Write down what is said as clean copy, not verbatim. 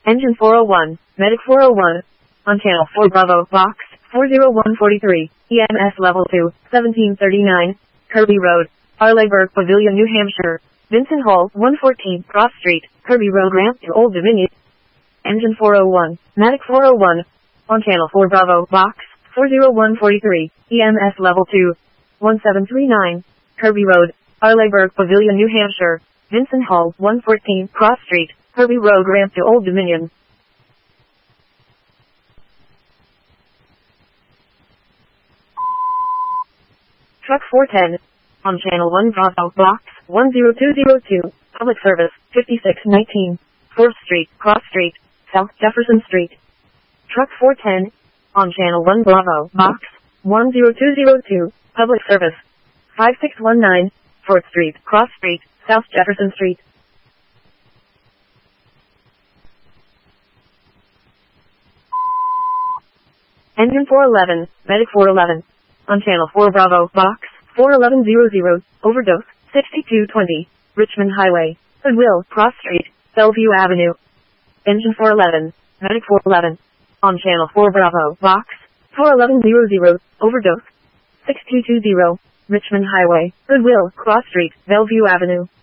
Engine 401, Medic 401. On channel 4 Bravo, box 40143, EMS level 2, 1739, Kirby Road, Arleyburg Pavilion, New Hampshire. Vincent Hall, 114, Cross Street, Kirby Road, ramp to Old Dominion. Engine 401, Medic 401. On channel 4 Bravo, box 40143, EMS level 2, 1739, Kirby Road, Arleyburg Pavilion, New Hampshire. Vincent Hall, 114, Cross Street, Kirby Road, ramp to Old Dominion. Truck 410. On channel 1 Bravo, box 10202, public service 5619, 4th Street, Cross Street, South Jefferson Street. Truck 410. On channel 1 Bravo, box 10202, public service 5619, 4th Street, Cross Street, South Jefferson Street. Engine 411, Medic 411. On channel 4 Bravo, box 41100, overdose 6220, Richmond Highway, Goodwill, Cross Street, Bellevue Avenue. Engine 411, Medic 411. On channel 4 Bravo, box 41100, overdose 6220, Richmond Highway, Goodwill, Cross Street, Bellevue Avenue.